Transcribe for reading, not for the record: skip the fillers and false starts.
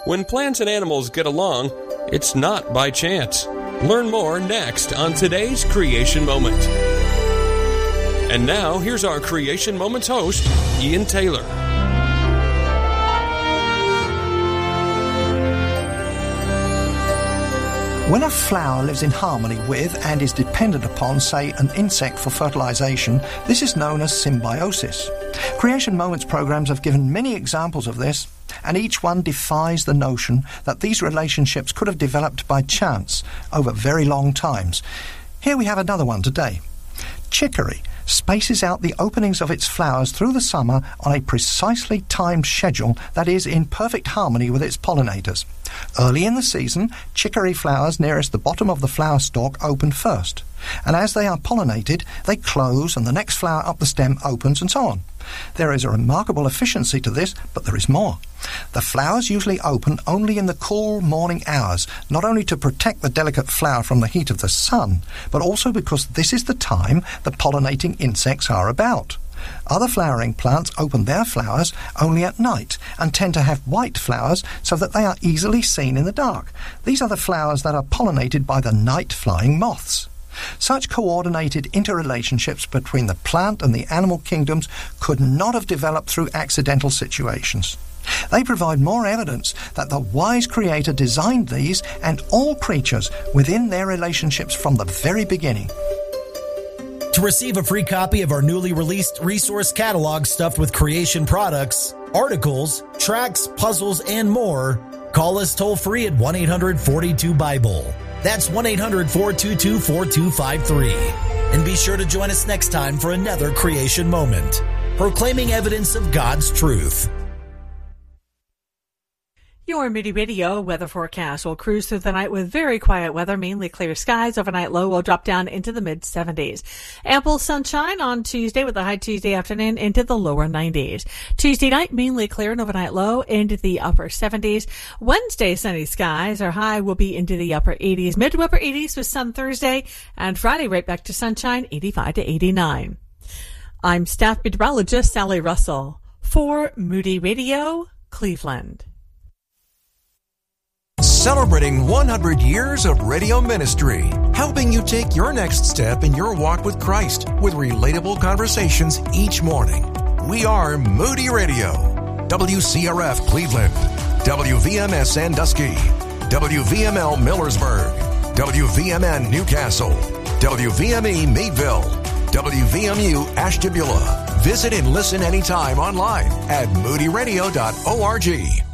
When plants and animals get along, it's not by chance. Learn more next on today's Creation Moment. And now, here's our Creation Moments host, Ian Taylor. When a flower lives in harmony with and is dependent upon, say, an insect for fertilization, this is known as symbiosis. Creation Moments programs have given many examples of this, and each one defies the notion that these relationships could have developed by chance over very long times. Here we have another one today. Chicory spaces out the openings of its flowers through the summer on a precisely timed schedule that is in perfect harmony with its pollinators. Early in the season, chicory flowers nearest the bottom of the flower stalk open first, and as they are pollinated, they close and the next flower up the stem opens and so on. There is a remarkable efficiency to this, but there is more. The flowers usually open only in the cool morning hours, not only to protect the delicate flower from the heat of the sun, but also because this is the time the pollinating insects are about. Other flowering plants open their flowers only at night and tend to have white flowers so that they are easily seen in the dark. These are the flowers that are pollinated by the night-flying moths. Such coordinated interrelationships between the plant and the animal kingdoms could not have developed through accidental situations. They provide more evidence that the wise Creator designed these and all creatures within their relationships from the very beginning. To receive a free copy of our newly released resource catalog stuffed with creation products, articles, tracts, puzzles, and more, call us toll-free at 1-800-42-BIBLE. That's 1-800-422-4253. And be sure to join us next time for another Creation Moment, proclaiming evidence of God's truth. Your Moody Radio weather forecast will cruise through the night with very quiet weather, mainly clear skies. Overnight low will drop down into the mid-70s. Ample sunshine on Tuesday with a high Tuesday afternoon into the lower 90s. Tuesday night, mainly clear and overnight low into the upper 70s. Wednesday, sunny skies. Our high will be into the upper 80s, mid to upper 80s with sun Thursday. And Friday, right back to sunshine, 85 to 89. I'm staff meteorologist Sally Russell for Moody Radio, Cleveland. Celebrating 100 years of radio ministry, helping you take your next step in your walk with Christ with relatable conversations each morning. We are Moody Radio, WCRF Cleveland, WVMS Sandusky, WVML Millersburg, WVMN Newcastle, WVME Meadville, WVMU Ashtabula. Visit and listen anytime online at moodyradio.org.